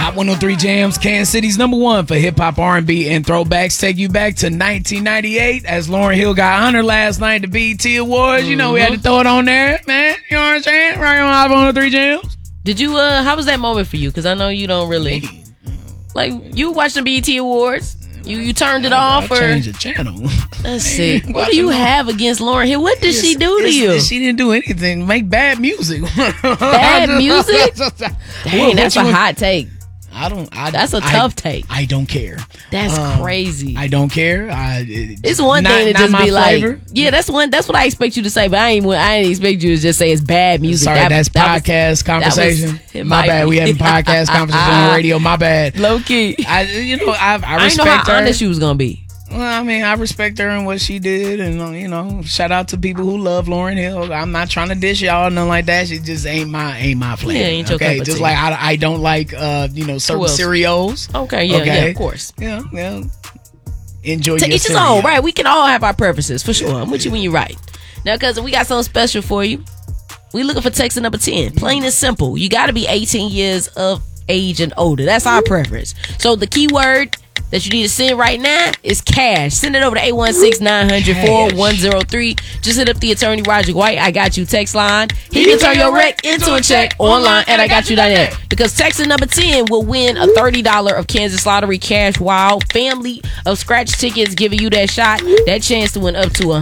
Hot 103 Jams, Kansas City's #1 for hip hop, R&B, and throwbacks. Take you back to 1998 as Lauryn Hill got honored last night at the BET Awards. You know, we had to throw it on there, man. You know what I'm saying? Right on Hot 103 Jams. Did you, how was that moment for you? Because I know you don't really, like, you watched the BET Awards. You turned it off, or changed the channel. Let's see. What do you have against Lauryn Hill? What did she do to you? She didn't do anything. Make bad music. Bad music? Dang, that's a hot take. That's a tough take. I don't care. That's crazy. I don't care. It's one thing to just be like, yeah, that's what I expect you to say, but I ain't expect you to just say it's bad music. Sorry, that's podcast conversation. My bad. We having podcast conversation on the radio. My bad. Low key. I didn't know how honest she was gonna be. Well, I mean, I respect her and what she did, and shout out to people who love Lauryn Hill. I'm not trying to dish y'all, nothing like that. She just ain't my flavor. Yeah, ain't your cup of just tea. like I don't like certain cereals. Okay, yeah, of course. Yeah. Enjoy to your each his own, right? We can all have our preferences for sure. I'm with you when you're right. Now, cousin, we got something special for you. We looking for text number 10. Plain and simple. You got to be 18 years of age and older. That's our preference. So the keyword that you need to send right now is cash. Send it over to 816-900-4103. Just hit up the attorney Roger White. I got you text line. He can turn your wreck into a check online at IGotYou.net. Because texting number 10 will win a $30 of Kansas Lottery Cash Wild family of scratch tickets, giving you that shot, that chance to win up to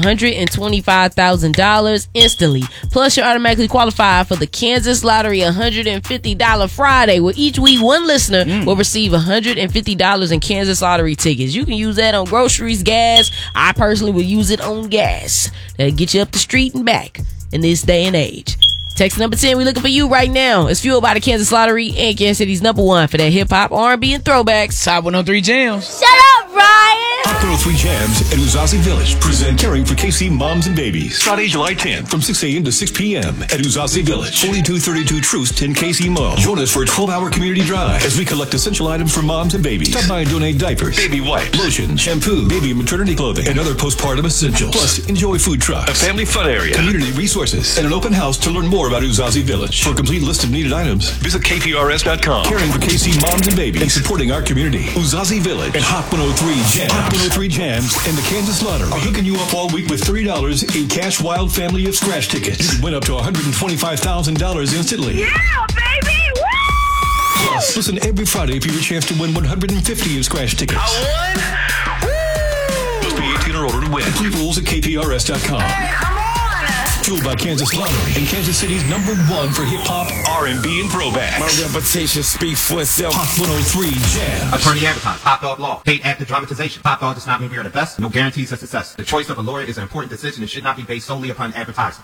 $125,000 instantly. Plus, you're automatically qualified for the Kansas Lottery $150 Friday, where each week one listener will receive $150 in Kansas Lottery tickets. You can use that on groceries, gas. I personally would use it on gas. That'll get you up the street and back in this day and age. Text number 10, we looking for you right now. It's fueled by the Kansas Lottery and Kansas City's #1 for that hip-hop, R&B, and throwbacks. Top 103 Jams. Shut up, Ryan! Hot 103 Jams at Uzazi Village present Caring for KC Moms and Babies. Friday, July 10th from 6 a.m. to 6 p.m. at Uzazi Village, 4232 Troost in KC Mo. Join us for a 12-hour community drive as we collect essential items for moms and babies. Stop by and donate diapers, baby wipes, lotion, shampoo, baby and maternity clothing, and other postpartum essentials. Plus, enjoy food trucks, a family fun area, community resources, and an open house to learn more about Uzazi Village. For a complete list of needed items, visit KPRS.com. Caring for KC moms and babies and supporting our community. Uzazi Village and Hot 103 Jams. Hot 103 Jams and the Kansas Lottery are hooking you up all week with $30 in Cash Wild family of scratch tickets. You can win up to $125,000 instantly. Yeah, baby! Woo! Plus, listen every Friday for your chance to win $150 in scratch tickets. I won! Woo! Must be 18 or older to win. Complete rules at KPRS.com. Hey, come on! Fueled by Kansas Lottery and Kansas City's #1 for hip-hop, R&B, and throwbacks. My reputation speaks for itself. Hot 103 Jams. Attorney advertised. Top Dog Law. Paid active dramatization. Top Dog does not mean we are the best. No guarantees of success. The choice of a lawyer is an important decision and should not be based solely upon advertising.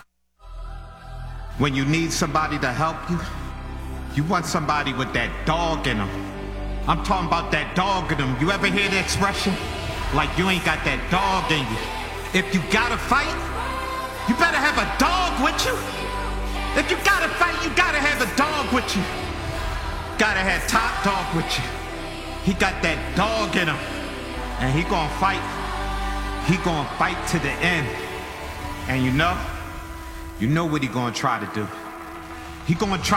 When you need somebody to help you, you want somebody with that dog in them. I'm talking about that dog in them. You ever hear the expression? Like you ain't got that dog in you. If you gotta fight, you better have a dog with you. If you gotta fight, you gotta have a dog with you. Gotta have Top Dog with you. He got that dog in him. And he gonna fight. He gonna fight to the end. And you know what he gonna try to do. He gonna try